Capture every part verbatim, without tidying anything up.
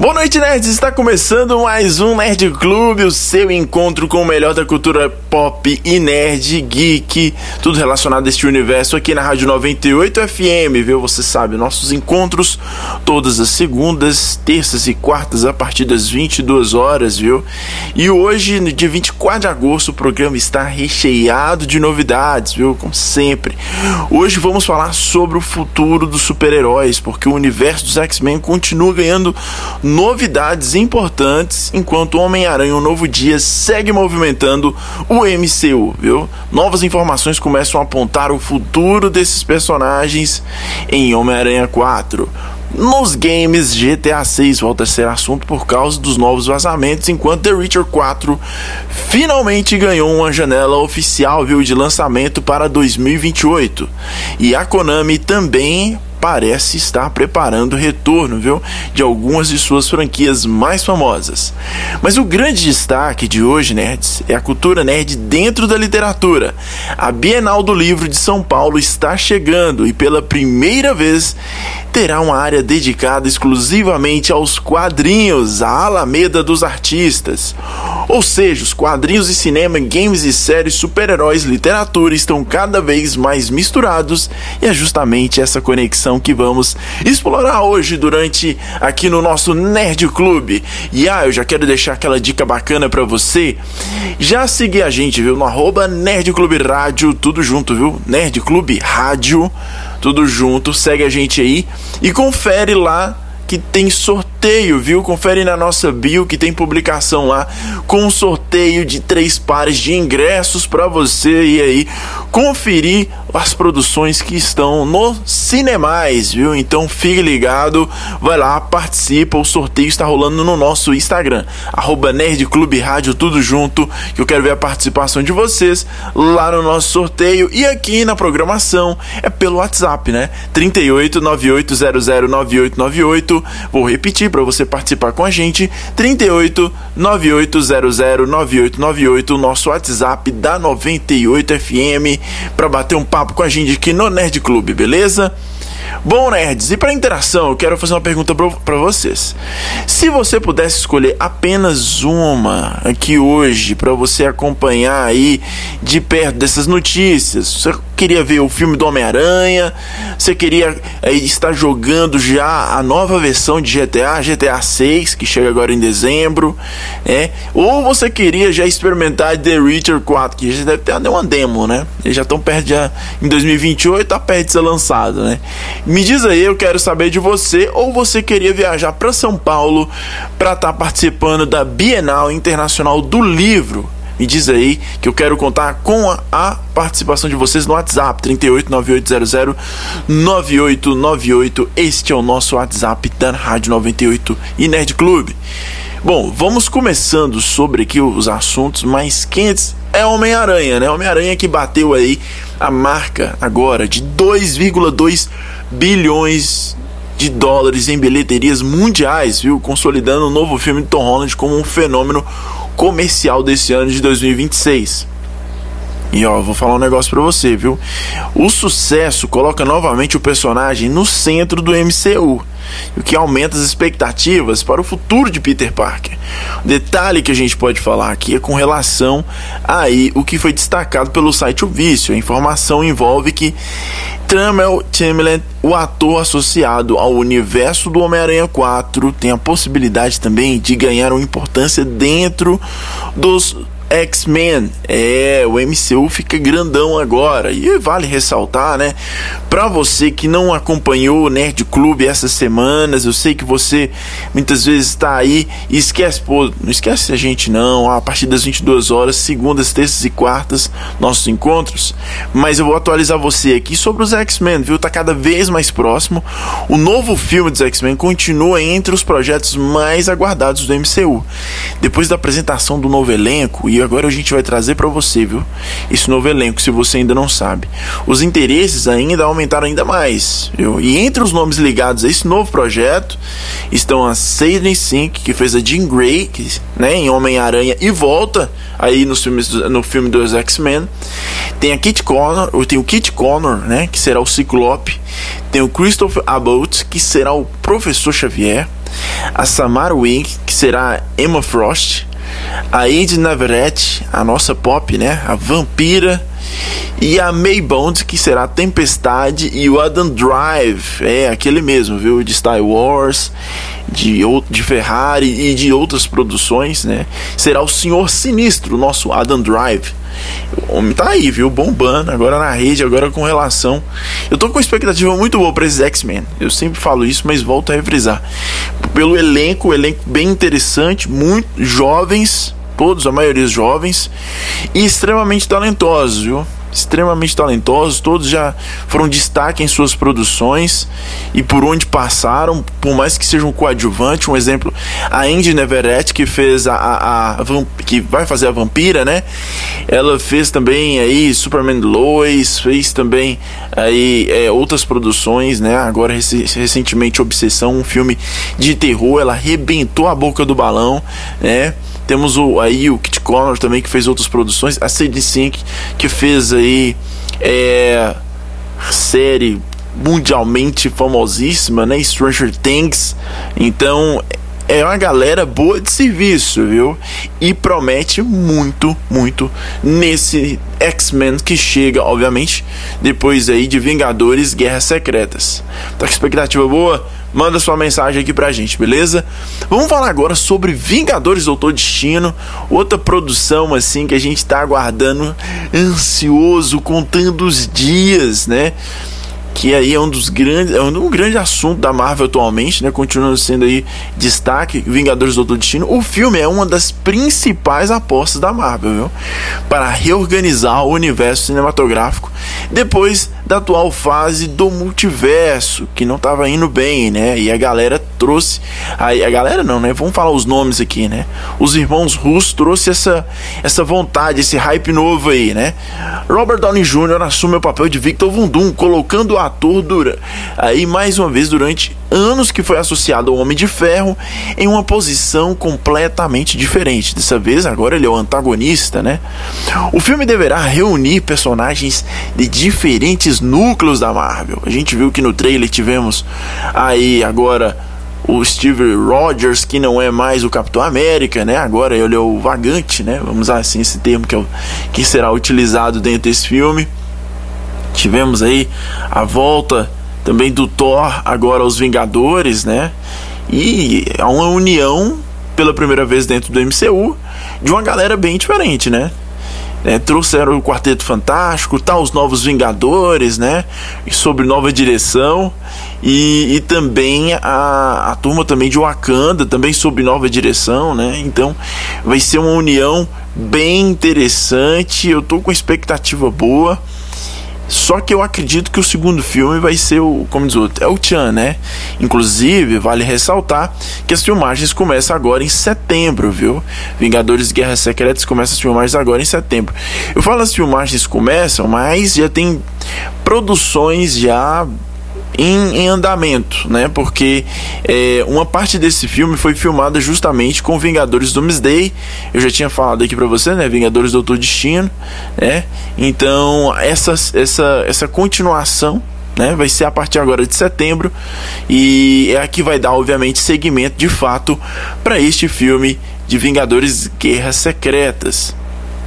Boa noite, nerds! Está começando mais um Nerd Clube, o seu encontro com o melhor da cultura pop e nerd, geek, tudo relacionado a este universo aqui na Rádio noventa e oito F M, viu? Você sabe, nossos encontros todas as segundas, terças e quartas a partir das vinte e duas horas, viu? E hoje, no dia vinte e quatro de agosto, o programa está recheado de novidades, viu? Como sempre. Hoje vamos falar sobre o futuro dos super-heróis, porque o universo dos X-Men continua ganhando novidades importantes, enquanto o Homem-Aranha, um novo dia, segue movimentando o M C U, viu? Novas informações começam a apontar o futuro desses personagens em Homem-Aranha quatro. Nos games, G T A seis volta a ser assunto por causa dos novos vazamentos, enquanto The Witcher quatro finalmente ganhou uma janela oficial, viu, de lançamento para dois mil e vinte e oito. E a Konami também parece estar preparando o retorno, viu, de algumas de suas franquias mais famosas. Mas o grande destaque de hoje, nerds, é a cultura nerd dentro da literatura. A Bienal do Livro de São Paulo está chegando e pela primeira vez terá uma área dedicada exclusivamente aos quadrinhos, a Alameda dos Artistas. Ou seja, os quadrinhos de cinema, games e séries, super-heróis, literatura estão cada vez mais misturados, e é justamente essa conexão que vamos explorar hoje durante aqui no nosso Nerd Clube. E ah, eu já quero deixar aquela dica bacana pra você. Já seguir a gente, viu, no arroba Nerd Clube Rádio, tudo junto, viu? Nerd Clube Rádio, tudo junto. Segue a gente aí e confere lá que tem sorteio, viu? Confere na nossa bio que tem publicação lá com um sorteio de três pares de ingressos para você ir aí conferir as produções que estão no Cinemais, viu? Então fique ligado, vai lá, participa, o sorteio está rolando no nosso Instagram, arroba Nerd Clube Rádio, tudo junto, que eu quero ver a participação de vocês lá no nosso sorteio. E aqui na programação é pelo WhatsApp, né? trinta e oito, nove oito zero zero, nove oito nove oito. Vou repetir para você participar com a gente, trinta e oito, nove oito zero zero, nove oito nove oito, o nosso WhatsApp da noventa e oito F M, para bater um papo com a gente aqui no Nerd Clube, beleza? Bom, nerds, e para interação eu quero fazer uma pergunta para vocês. Se você pudesse escolher apenas uma aqui hoje para você acompanhar aí de perto dessas notícias, você queria ver o filme do Homem-Aranha, você queria aí estar jogando já a nova versão de G T A, G T A seis, que chega agora em dezembro, né? Ou você queria já experimentar The Witcher quatro, que já deve ter uma demo, né? Eles já estão perto, já em dois mil e vinte e oito, tá perto de ser lançado, né? Me diz aí, eu quero saber de você. Ou você queria viajar para São Paulo para estar tá participando da Bienal Internacional do Livro? Me diz aí, que eu quero contar com a, a participação de vocês no WhatsApp, trinta e oito, nove oito zero zero, nove oito nove oito. Este é o nosso WhatsApp da Rádio noventa e oito e Nerd Clube. Bom, vamos começando sobre aqui os assuntos mais quentes. É Homem-Aranha, né? Homem-Aranha que bateu aí a marca agora de dois vírgula dois bilhões de dólares em bilheterias mundiais, viu? Consolidando o novo filme de Tom Holland como um fenômeno comercial desse ano de dois mil e vinte e seis. E ó, vou falar um negócio pra você, viu? O sucesso coloca novamente o personagem no centro do M C U, o que aumenta as expectativas para o futuro de Peter Parker. O detalhe que a gente pode falar aqui é com relação a aí o que foi destacado pelo site O Vício. A informação envolve que Tramel Chamberlain, o ator associado ao universo do Homem-Aranha quatro, tem a possibilidade também de ganhar uma importância dentro dos X-Men. É, o M C U fica grandão agora. E vale ressaltar, né, pra você que não acompanhou o Nerd Clube essas semanas, eu sei que você muitas vezes tá aí e esquece, pô, não esquece a gente não, a partir das vinte e duas horas, segundas, terças e quartas, nossos encontros. Mas eu vou atualizar você aqui sobre os X-Men, viu? Tá cada vez mais próximo. O novo filme dos X-Men continua entre os projetos mais aguardados do M C U. Depois da apresentação do novo elenco, e agora a gente vai trazer para você, viu, esse novo elenco, se você ainda não sabe, os interesses ainda aumentaram ainda mais, viu? E entre os nomes ligados a esse novo projeto estão a Sadie Sink, que fez a Jean Grey, que, né, em Homem-Aranha e volta aí nos filmes, no filme dos X-Men. Tem a Kit Connor, ou tem o Kit Connor, né, que será o Ciclope. Tem o Christopher Abbott, que será o Professor Xavier. a Samara Weaving, que será Emma Frost, a Aiden Everett, a nossa Pop, né, a Vampira, e a May Bond, que será a Tempestade, e o Adam Drive, é aquele mesmo, viu, de Star Wars, de, de Ferrari e de outras produções, né, será o Senhor Sinistro, nosso Adam Drive. O homem tá aí, viu, bombando, agora na rede, agora com relação. Eu tô com uma expectativa muito boa pra esses X-Men. Eu sempre falo isso, mas volto a refrisar. Pelo elenco, o elenco bem interessante, muito jovens, todos, a maioria jovens, e extremamente talentosos, viu? Extremamente talentosos, todos já foram destaque em suas produções e por onde passaram, por mais que sejam um coadjuvante. Um exemplo, a Aiden Everett, que fez a, a, a que vai fazer a Vampira, né? Ela fez também aí Superman Lois, fez também aí é, outras produções, né? Agora recentemente Obsessão, um filme de terror, ela arrebentou a boca do balão, né? Temos o, aí o Kit Connor também, que fez outras produções. A Sadie Sink, que fez aí é, série mundialmente famosíssima, né? Stranger Things. Então é uma galera boa de serviço, viu? E promete muito, muito nesse X-Men que chega, obviamente, depois aí de Vingadores Guerras Secretas. Tá com expectativa boa? Manda sua mensagem aqui pra gente, beleza? Vamos falar agora sobre Vingadores Doutor Destino, outra produção assim que a gente tá aguardando, ansioso, contando os dias, né? Que aí é um dos grandes, é um grande assunto da Marvel atualmente, né? Continuando sendo aí destaque, Vingadores Doutor Destino. O filme é uma das principais apostas da Marvel, viu? Para reorganizar o universo cinematográfico depois da atual fase do multiverso, que não estava indo bem, né? E a galera trouxe, aí a galera não, né? Vamos falar os nomes aqui, né? Os irmãos Russo trouxe essa, essa vontade, esse hype novo aí, né? Robert Downey Júnior assume o papel de Victor Von Doom, colocando o ator dura, aí mais uma vez durante anos que foi associado ao Homem de Ferro em uma posição completamente diferente. Dessa vez agora ele é o antagonista, né? O filme deverá reunir personagens de diferentes núcleos da Marvel. A gente viu que no trailer tivemos aí agora o Steve Rogers, que não é mais o Capitão América, né? Agora ele é o vagante, né? Vamos usar assim esse termo que, é o, que será utilizado dentro desse filme. Tivemos aí a volta também do Thor agora aos Vingadores, né? E há uma união pela primeira vez dentro do M C U de uma galera bem diferente, né? É, trouxeram o Quarteto Fantástico, tá, os Novos Vingadores, né? E sobre nova direção. E, e também a, a turma também de Wakanda, também sob nova direção, né? Então vai ser uma união bem interessante. Eu tô com expectativa boa. Só que eu acredito que o segundo filme vai ser o, como diz o outro, é o Chan, né? Inclusive, vale ressaltar que as filmagens começam agora em setembro, viu? Vingadores Guerras Secretas começam as filmagens agora em setembro. Eu falo as filmagens começam, mas já tem produções já Em, em andamento, né? Porque é, uma parte desse filme foi filmada justamente com Vingadores Doomsday. Eu já tinha falado aqui pra você, né? Vingadores Doutor Destino, né? Então essa, essa, essa continuação, né, vai ser a partir agora de setembro. E é a que vai dar, obviamente, seguimento de fato para este filme de Vingadores Guerras Secretas.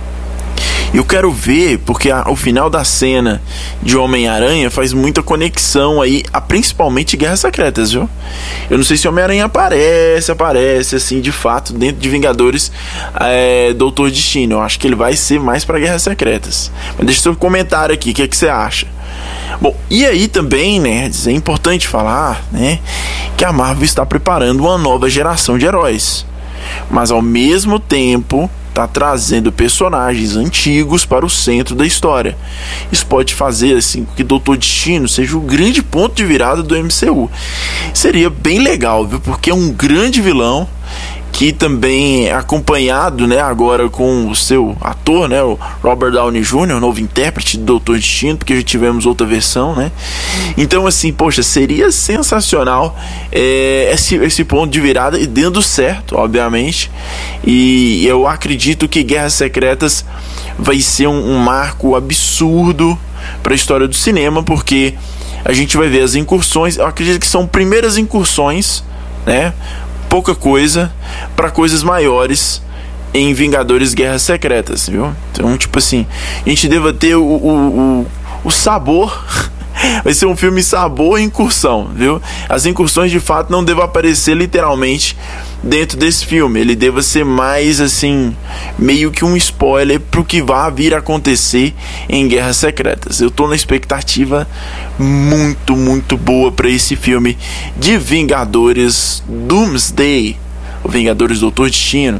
Eu quero ver, porque a, o final da cena de Homem-Aranha faz muita conexão aí, a principalmente Guerras Secretas, viu? Eu não sei se Homem-Aranha aparece, aparece assim, de fato, dentro de Vingadores é, Doutor Destino. Eu acho que ele vai ser mais para Guerras Secretas. Mas deixa seu comentário aqui, o que, é que você acha? Bom, e aí também, né, é importante falar, né, que a Marvel está preparando uma nova geração de heróis. Mas ao mesmo tempo está trazendo personagens antigos para o centro da história. Isso pode fazer assim que Doutor Destino seja o grande ponto de virada do M C U. Seria bem legal, viu? Porque é um grande vilão que também é acompanhado, né, agora com o seu ator, né, o Robert Downey Júnior, novo intérprete do Doutor Destino, porque já tivemos outra versão, né? Então, assim, poxa, seria sensacional é, esse, esse ponto de virada, e dando certo, obviamente. E eu acredito que Guerras Secretas vai ser um, um marco absurdo para a história do cinema, porque a gente vai ver as incursões. Eu acredito que são primeiras incursões, né, pouca coisa para coisas maiores em Vingadores Guerras Secretas, viu? Então, tipo assim, a gente deva ter o, o, o, o sabor. Vai ser um filme sabor e incursão, viu? As incursões de fato não devem aparecer literalmente dentro desse filme. Ele deva ser mais assim, meio que um spoiler pro que vai vir a acontecer em Guerras Secretas. Eu tô na expectativa muito, muito boa para esse filme de Vingadores Doomsday, o Vingadores Doutor Destino.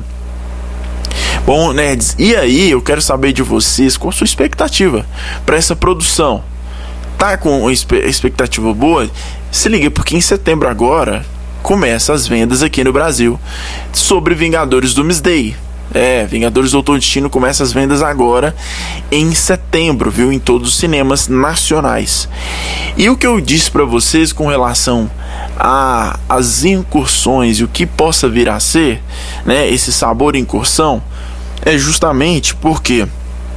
Bom, nerds, e aí eu quero saber de vocês qual a sua expectativa para essa produção. Tá com uma expectativa boa? Se liga, porque em setembro agora começa as vendas aqui no Brasil sobre Vingadores Doomsday. É, Vingadores Doutor Destino começa as vendas agora em setembro, viu? Em todos os cinemas nacionais. E o que eu disse para vocês com relação a as incursões e o que possa vir a ser, né? Esse sabor incursão é justamente porque,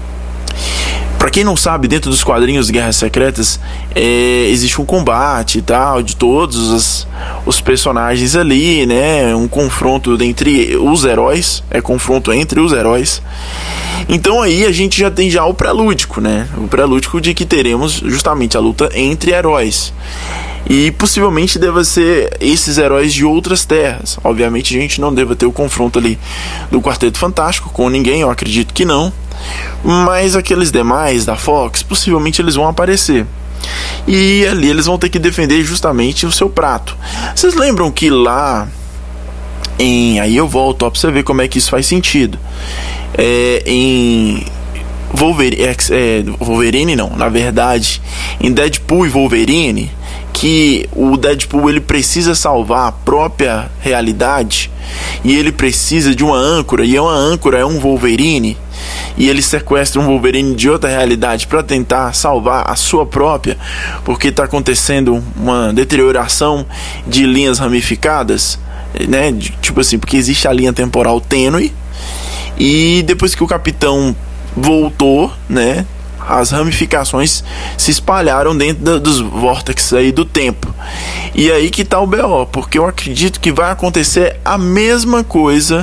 pra quem não sabe, dentro dos quadrinhos Guerras Secretas é, existe um combate e tal de todos os, os personagens ali, né? Um confronto entre os heróis, é confronto entre os heróis. Então aí a gente já tem já o prelúdico, né? O prelúdico de que teremos justamente a luta entre heróis. E possivelmente deva ser esses heróis de outras terras. Obviamente a gente não deva ter o confronto ali do Quarteto Fantástico com ninguém, eu acredito que não. Mas aqueles demais da Fox, possivelmente eles vão aparecer. E ali eles vão ter que defender justamente o seu prato. Vocês lembram que lá em... Aí eu volto ó, pra você ver como é que isso faz sentido. É, em... Wolverine, é, Wolverine não, na verdade, em Deadpool e Wolverine, que o Deadpool ele precisa salvar a própria realidade e ele precisa de uma âncora, e uma âncora é um Wolverine, e ele sequestra um Wolverine de outra realidade para tentar salvar a sua própria, porque está acontecendo uma deterioração de linhas ramificadas, né? Tipo assim, porque existe a linha temporal tênue, e depois que o Capitão voltou, né, as ramificações se espalharam dentro da, dos vórtices aí do tempo. E aí que tá o B O, porque eu acredito que vai acontecer a mesma coisa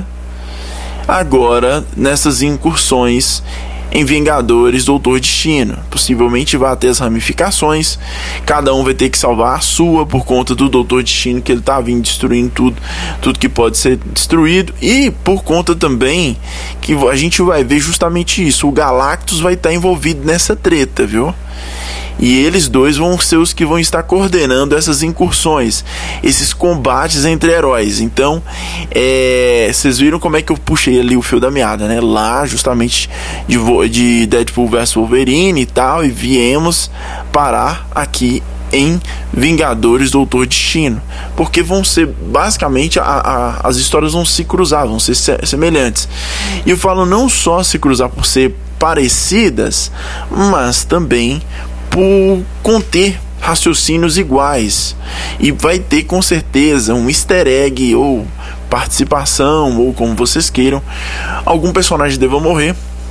agora nessas incursões em Vingadores Doutor Destino. Possivelmente vai ter as ramificações, cada um vai ter que salvar a sua por conta do Doutor Destino, que ele tá vindo destruindo tudo, tudo que pode ser destruído, e por conta também que a gente vai ver justamente isso, o Galactus vai estar envolvido nessa treta, viu? E eles dois vão ser os que vão estar coordenando essas incursões, esses combates entre heróis. Então, é, vocês viram como é que eu puxei ali o fio da meada, né? Lá, justamente de, de Deadpool versus Wolverine e tal, e viemos parar aqui em Vingadores Doutor Destino, porque vão ser basicamente a, a, as histórias vão se cruzar, vão ser semelhantes. E eu falo não só se cruzar por ser parecidas, mas também por conter raciocínios iguais, e vai ter com certeza um easter egg ou participação, ou como vocês queiram, algum personagem deva morrer.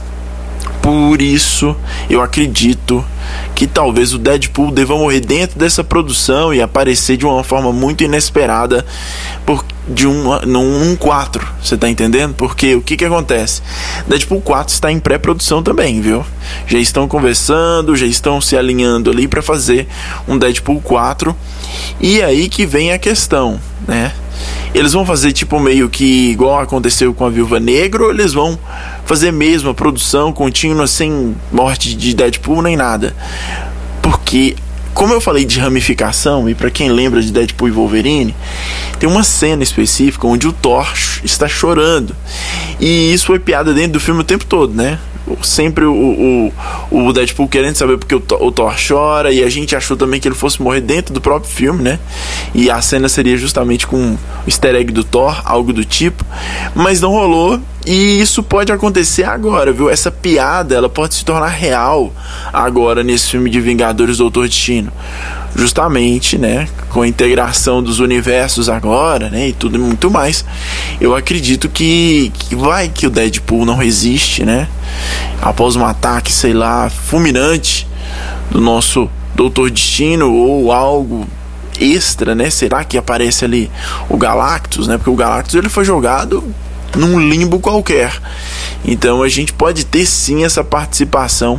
Por isso eu acredito que talvez o Deadpool deva morrer dentro dessa produção e aparecer de uma forma muito inesperada por, de um, num quatro, você tá entendendo? Porque o que que acontece? Deadpool quatro está em pré-produção também, viu? Já estão conversando, já estão se alinhando ali para fazer um Deadpool quatro, e aí que vem a questão, né? Eles vão fazer tipo meio que igual aconteceu com a Viúva Negra, ou eles vão fazer mesmo a produção contínua sem morte de Deadpool nem nada? Porque, como eu falei de ramificação, e para quem lembra de Deadpool e Wolverine, tem uma cena específica onde o Thor está chorando, e isso foi piada dentro do filme o tempo todo, né? Sempre o, o, o Deadpool querendo saber porque o, o Thor chora, e a gente achou também que ele fosse morrer dentro do próprio filme, né? E a cena seria justamente com o easter egg do Thor, algo do tipo, mas não rolou, e isso pode acontecer agora, viu? Essa piada, ela pode se tornar real agora nesse filme de Vingadores Doutor Destino, justamente, né, com a integração dos universos agora, né, e tudo muito mais. Eu acredito que, que vai que o Deadpool não resiste, né, após um ataque, sei lá, fulminante do nosso Doutor Destino, ou algo extra, né? Será que aparece ali o Galactus, né? Porque o Galactus ele foi jogado num limbo qualquer. Então a gente pode ter sim essa participação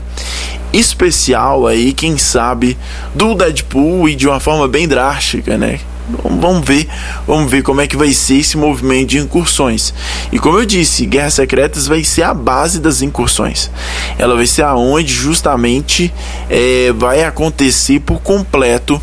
especial aí, quem sabe, do Deadpool, e de uma forma bem drástica, né? Vamos ver, vamos ver como é que vai ser esse movimento de incursões. E como eu disse, Guerras Secretas vai ser a base das incursões. Ela vai ser aonde justamente é, vai acontecer por completo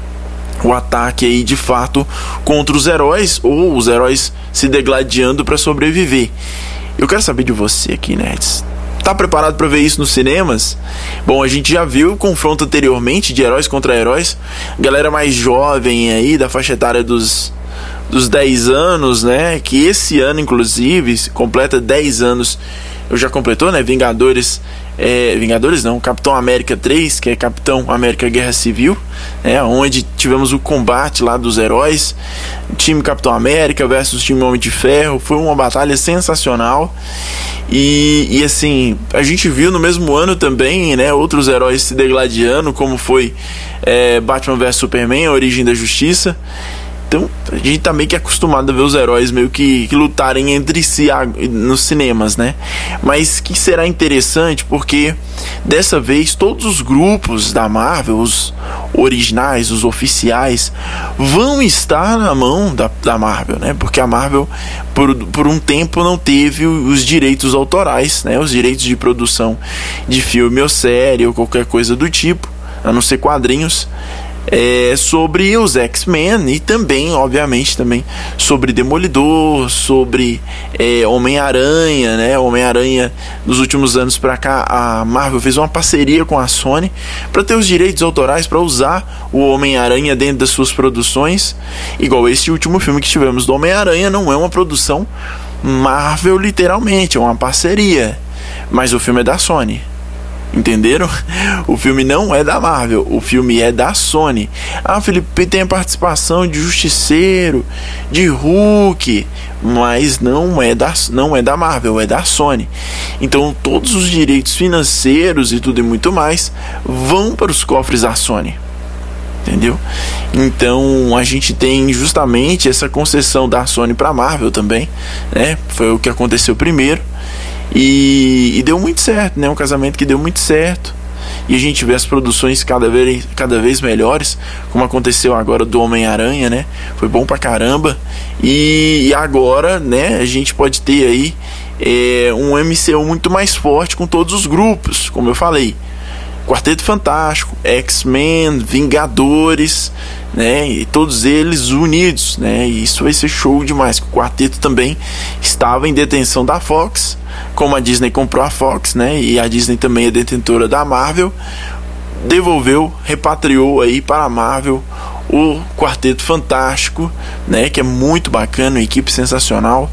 o ataque aí de fato contra os heróis, ou os heróis se degladiando para sobreviver. Eu quero saber de você aqui, nerds. Tá preparado para ver isso nos cinemas? Bom, a gente já viu o confronto anteriormente de heróis contra heróis. Galera mais jovem aí, da faixa etária dos, dos dez anos, né? Que esse ano, inclusive, completa dez anos. Eu já completou, né? Vingadores... É, Vingadores não, Capitão América três, que é Capitão América Guerra Civil, né, onde tivemos o combate lá dos heróis, time Capitão América versus time Homem de Ferro. Foi uma batalha sensacional. E, e assim, a gente viu no mesmo ano também, né, outros heróis se degladiando, como foi é, Batman versus Superman, A Origem da Justiça. Então, a gente tá meio que acostumado a ver os heróis meio que, que lutarem entre si nos cinemas, né? Mas que será interessante porque dessa vez todos os grupos da Marvel, os originais, os oficiais, vão estar na mão da, da Marvel, né? Porque a Marvel, por, por um tempo, não teve os direitos autorais, né? Os direitos de produção de filme ou série ou qualquer coisa do tipo, a não ser quadrinhos. É, sobre os X-Men e também, obviamente, também sobre Demolidor, sobre é, Homem-Aranha, né? Homem-Aranha, nos últimos anos pra cá, a Marvel fez uma parceria com a Sony para ter os direitos autorais para usar o Homem-Aranha dentro das suas produções. Igual esse último filme que tivemos do Homem-Aranha, não é uma produção Marvel literalmente, é uma parceria, mas o filme é da Sony. Entenderam? O filme não é da Marvel, o filme é da Sony. Ah, Felipe, tem a participação de Justiceiro, de Hulk, mas não é da, não é da Marvel, é da Sony. Então todos os direitos financeiros e tudo e muito mais vão para os cofres da Sony. Entendeu? Então a gente tem justamente essa concessão da Sony para a Marvel também, né? Foi o que aconteceu primeiro. E, e deu muito certo, né? Um casamento que deu muito certo. E a gente vê as produções cada vez, cada vez melhores, como aconteceu agora do Homem-Aranha, né? Foi bom pra caramba. E, e agora, né, a gente pode ter aí é, um M C U muito mais forte com todos os grupos, como eu falei. Quarteto Fantástico, X-Men, Vingadores, né? E todos eles unidos, né? E isso vai ser show demais. O quarteto também estava em detenção da Fox, como a Disney comprou a Fox, né? E a Disney também é detentora da Marvel, devolveu, repatriou aí para a Marvel o Quarteto Fantástico, né? Que é muito bacana, uma equipe sensacional.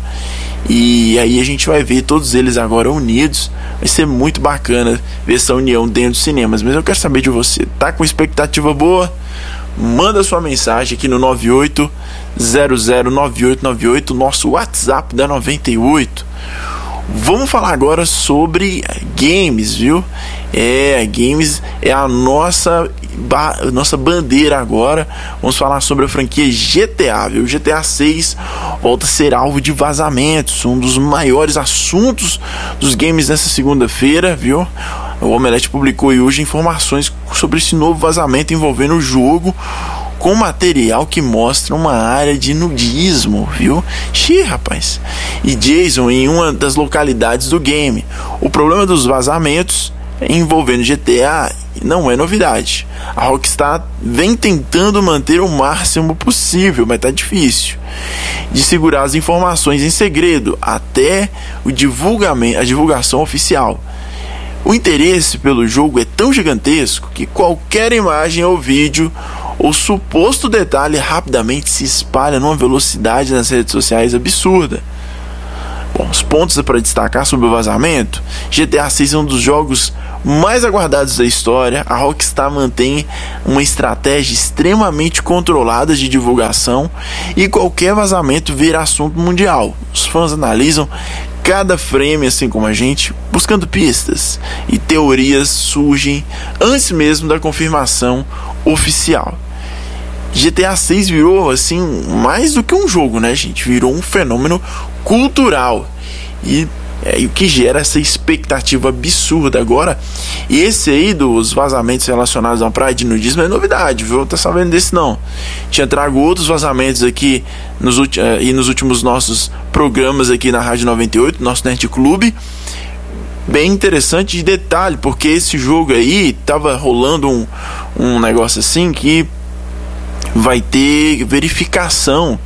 E aí a gente vai ver todos eles agora unidos. Vai ser muito bacana ver essa união dentro dos cinemas. Mas eu quero saber de você, tá com expectativa boa? Manda sua mensagem aqui no nove oito zero zero nove oito nove oito, nosso WhatsApp da noventa e oito. Vamos falar agora sobre games, viu? É, games é a nossa, ba- nossa bandeira agora. Vamos falar sobre a franquia G T A, viu? G T A seis volta a ser alvo de vazamentos, um dos maiores assuntos dos games nessa segunda-feira, viu? O Omelete publicou hoje informações sobre esse novo vazamento envolvendo o jogo, com material que mostra uma área de nudismo, viu? Xiii, rapaz. E Jason em uma das localidades do game. O problema dos vazamentos envolvendo G T A não é novidade. A Rockstar vem tentando manter o máximo possível, mas tá difícil, de segurar as informações em segredo até o divulgamento, a divulgação oficial. O interesse pelo jogo é tão gigantesco que qualquer imagem ou vídeo ou suposto detalhe rapidamente se espalha numa velocidade nas redes sociais absurda. Bom, os pontos para destacar sobre o vazamento: G T A seis é um dos jogos mais aguardados da história. A Rockstar mantém uma estratégia extremamente controlada de divulgação e qualquer vazamento vira assunto mundial. Os fãs analisam cada frame, assim como a gente, buscando pistas, e teorias surgem antes mesmo da confirmação oficial. G T A seis virou, assim, mais do que um jogo, né, gente? Virou um fenômeno cultural. E é o que gera essa expectativa absurda agora. E esse aí dos vazamentos relacionados ao Pride e nudismo é novidade, viu? Tá sabendo desse não? Tinha trago outros vazamentos aqui nos, e nos últimos nossos programas aqui na Rádio noventa e oito, nosso Nerd Clube. Bem interessante de detalhe, porque esse jogo aí tava rolando um, um negócio assim que vai ter verificação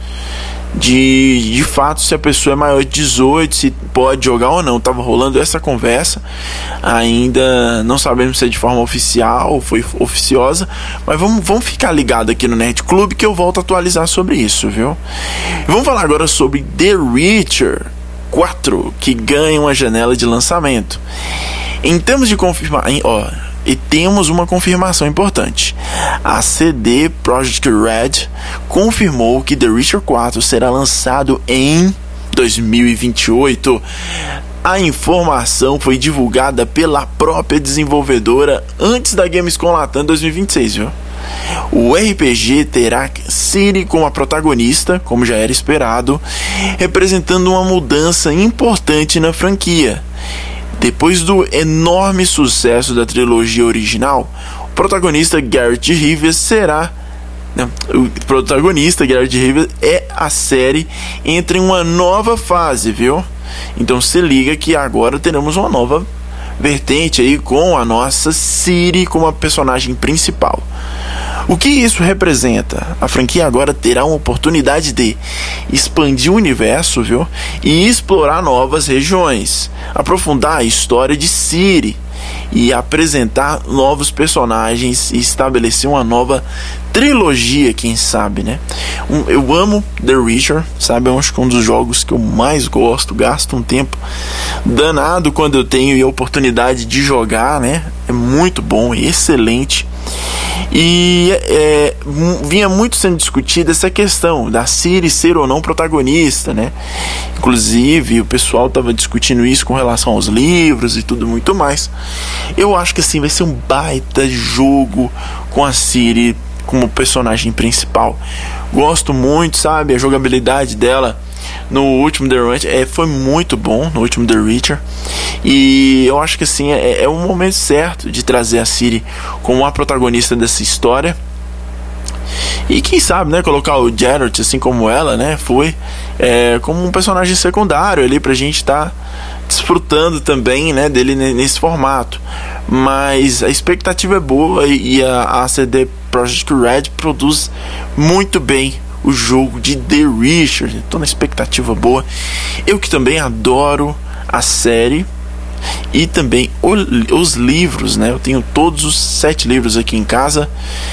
de, de fato se a pessoa é maior de dezoito, se pode jogar ou não. Tava rolando essa conversa, ainda não sabemos se é de forma oficial ou foi oficiosa, mas vamos, vamos ficar ligado aqui no Nerd Clube que eu volto a atualizar sobre isso, viu? Vamos falar agora sobre The Witcher quatro, que ganha uma janela de lançamento. Em termos de confirmar, ó, e temos uma confirmação importante. A C D Projekt Red confirmou que The Witcher quatro será lançado em dois mil e vinte e oito. A informação foi divulgada pela própria desenvolvedora antes da Gamescom Latam dois mil e vinte e seis, viu? O R P G terá Ciri como a protagonista, como já era esperado, representando uma mudança importante na franquia. Depois do enorme sucesso da trilogia original, o protagonista Geralt de Rivia será... Não, o protagonista Geralt de Rivia é a série entra em uma nova fase, viu? Então se liga que agora teremos uma nova vertente aí com a nossa Ciri como a personagem principal. O que isso representa? A franquia agora terá uma oportunidade de expandir o universo, viu? E explorar novas regiões, aprofundar a história de Ciri e apresentar novos personagens e estabelecer uma nova trilogia, quem sabe, né? Um, eu amo The Witcher, sabe? Eu acho que é um dos jogos que eu mais gosto, gasto um tempo danado quando eu tenho a oportunidade de jogar, né? É muito bom, excelente. E é, vinha muito sendo discutida essa questão da Ciri ser ou não protagonista, né? Inclusive o pessoal estava discutindo isso com relação aos livros e tudo muito mais. Eu acho que assim vai ser um baita jogo com a Ciri como personagem principal. Gosto muito, sabe? A jogabilidade dela no último The Witcher é, foi muito bom, no último The Witcher. E eu acho que assim é, é o momento certo de trazer a Ciri como a protagonista dessa história. E quem sabe, né, colocar o Geralt assim como ela, né, foi é, como um personagem secundário ali pra gente estar tá desfrutando também, né, dele nesse formato. Mas a expectativa é boa e a, a C D Projekt Red produz muito bem o jogo de The Witcher. Estou na expectativa boa. Eu que também adoro a série e também o, os livros, né? Eu tenho todos os sete livros aqui em casa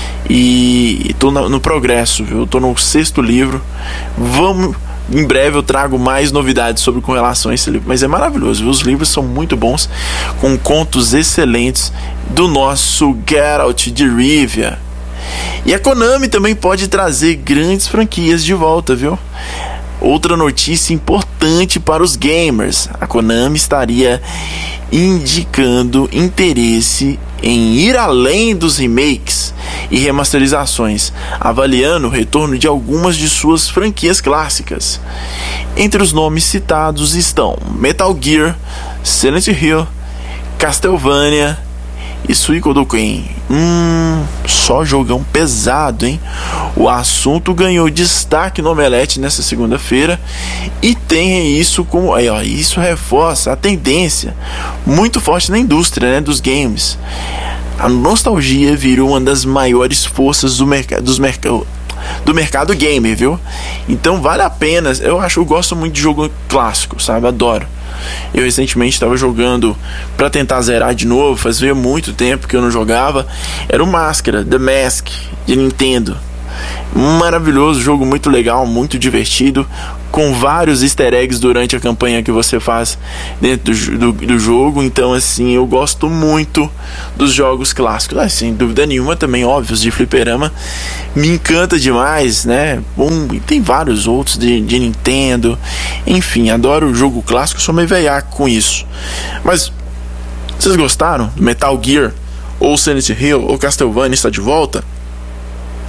e estou no, no progresso, viu? Estou no sexto livro. Vamos, em breve eu trago mais novidades sobre com relação a esse livro, mas é maravilhoso, viu? Os livros são muito bons, com contos excelentes do nosso Geralt de Rivia. E a Konami também pode trazer grandes franquias de volta, viu? Outra notícia importante para os gamers: a Konami estaria indicando interesse em ir além dos remakes e remasterizações, avaliando o retorno de algumas de suas franquias clássicas. Entre os nomes citados estão Metal Gear, Silent Hill, Castlevania e Suikoden. Hum, só jogão pesado, hein? O assunto ganhou destaque no Omelete nessa segunda-feira e tem isso como aí, ó, isso reforça a tendência muito forte na indústria, né, dos games. A nostalgia virou uma das maiores forças do mercado dos mercados do mercado gamer, viu? Então vale a pena. Eu acho, eu gosto muito de jogo clássico, sabe? Adoro. Eu recentemente estava jogando para tentar zerar de novo, fazia muito tempo que eu não jogava. Era o Máscara, The Mask, de Nintendo. Maravilhoso, jogo muito legal, muito divertido, com vários easter eggs durante a campanha que você faz dentro do, do, do jogo. Então assim, eu gosto muito dos jogos clássicos, ah, sem dúvida nenhuma. Também óbvios de fliperama, me encanta demais, né? Bom, e tem vários outros de, de Nintendo. Enfim, adoro o jogo clássico, sou meio veiaco com isso. Mas vocês gostaram do Metal Gear, ou Silent Hill, ou Castlevania está de volta?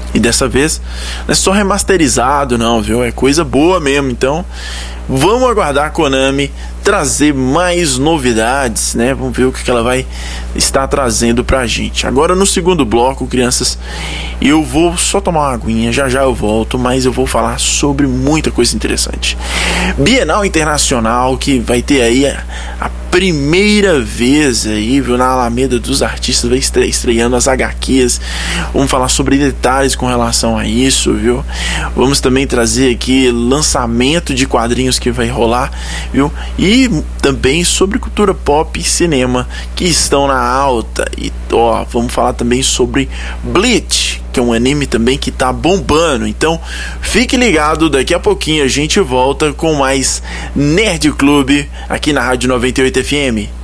E dessa vez não é só remasterizado não, viu? É coisa boa mesmo. Então vamos aguardar a Konami trazer mais novidades, né? Vamos ver o que ela vai estar trazendo pra gente. Agora no segundo bloco, crianças, eu vou só tomar uma aguinha, já já eu volto, mas eu vou falar sobre muita coisa interessante. Bienal Internacional, que vai ter aí a, a primeira vez aí, viu, na Alameda dos Artistas, vai estre- estreando as agá quês. Vamos falar sobre detalhes com relação a isso, viu? Vamos também trazer aqui lançamento de quadrinhos que vai rolar, viu? E também sobre cultura pop e cinema que estão na alta. E ó, vamos falar também sobre Bleach, que é um anime também que tá bombando. Então fique ligado, daqui a pouquinho a gente volta com mais Nerd Clube aqui na Rádio noventa e oito F M.